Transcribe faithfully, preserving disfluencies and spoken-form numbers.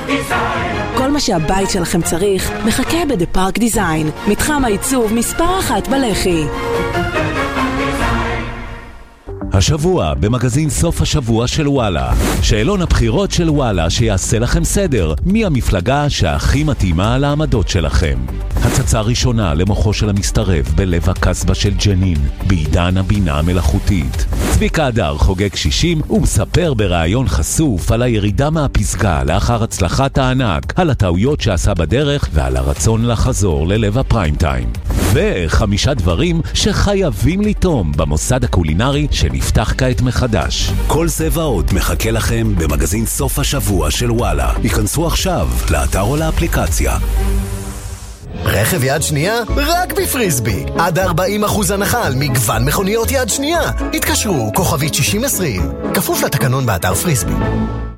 כל מה שהבית שלכם צריך מחכה בדה פארק דיזיין, מתחם העיצוב מספר אחת בלחי. השבוע במגזין סוף השבוע של וואלה, שאלון הבחירות של וואלה שיעשה לכם סדר, מי המפלגה שהכי מתאימה לעמדות שלכם. הצצה ראשונה למוחו של המסתרב בלב הקסבה של ג'נין, בעידן הבינה המלאכותית. צביקה הדר חוגג שישים ומספר ברעיון חשוף על הירידה מהפסגה לאחר הצלחת הענק, על הטעויות שעשה בדרך ועל הרצון לחזור ללב הפריים טיים. וחמישה דברים שחייבים לטעום במוסד הקולינרי שנפתח כעת מחדש. כל זה ועוד מחכה לכם במגזין סוף השבוע של וואלה. היכנסו עכשיו לאתר או לאפליקציה. רכב יד שנייה? רק בפריסבי. עד ארבעים אחוז הנחה על מגוון מכוניות יד שנייה. התקשרו, כוכבית שישים עשרים. כפוף לתקנון באתר פריסבי.